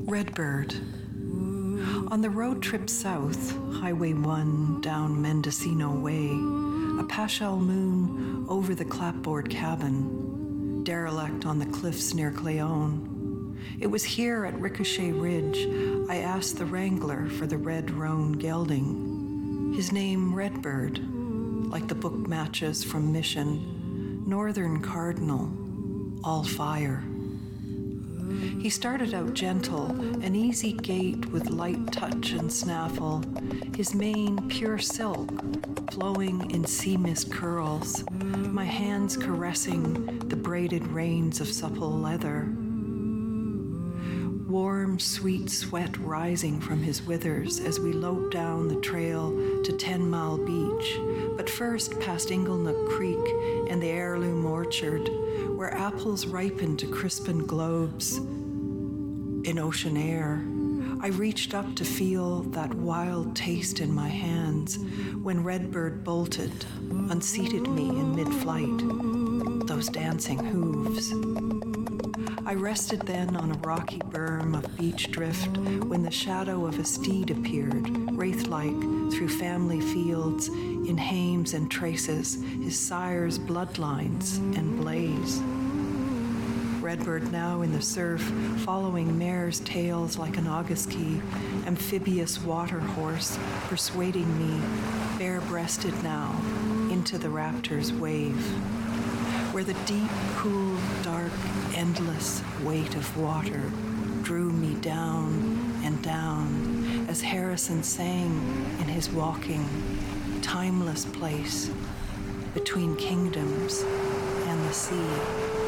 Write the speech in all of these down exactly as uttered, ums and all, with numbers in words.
Redbird. On the road trip south, Highway one down Mendocino Way, a paschal moon over the clapboard cabin, derelict on the cliffs near Clayone. It was here at Ricochet Ridge I asked the wrangler for the red roan gelding. His name Redbird, like the book matches from Mission, Northern Cardinal, all fire. He started out gentle, an easy gait with light touch and snaffle, his mane pure silk, flowing in sea mist curls, my hands caressing the braided reins of supple leather. Warm, sweet sweat rising from his withers as we loped down the trail to Ten Mile Beach, but first past Inglenook Creek and the heirloom orchard, where apples ripened to crispened globes. In ocean air, I reached up to feel that wild taste in my hands when Redbird bolted, unseated me in mid-flight, those dancing hooves. I rested then on a rocky berm of beach drift when the shadow of a steed appeared, wraith-like through family fields, in hames and traces, his sire's bloodlines and blaze. Redbird now in the surf, following mares' tails like an Augustkey, amphibious water horse, persuading me, bare-breasted now, into the raptor's wave, where the deep, cool, dark, endless weight of water drew me down and down as Harrison sang in his walking, timeless place between kingdoms and the sea.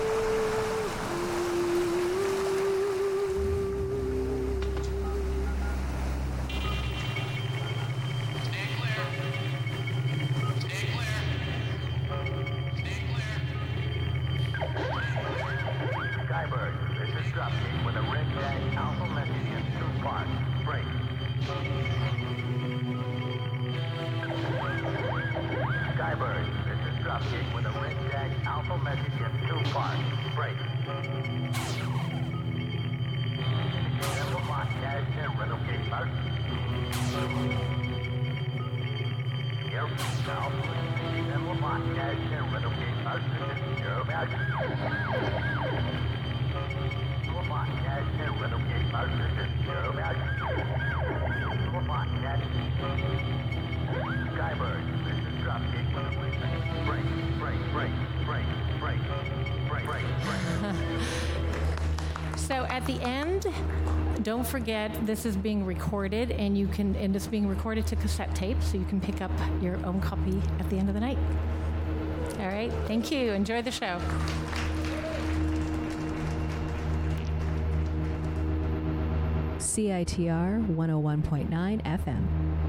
So at the end, don't forget this is being recorded, and you can and it's being recorded to cassette tape, so you can pick up your own copy at the end of the night. All right, thank you. Enjoy the show. C I T R one oh one point nine F M.